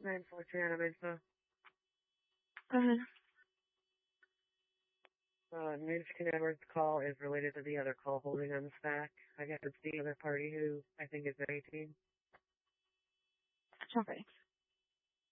943 on Mesa. Go ahead. Michigan Edwards' call is related to the other call holding on the stack. I guess it's the other party who I think is 18. Okay.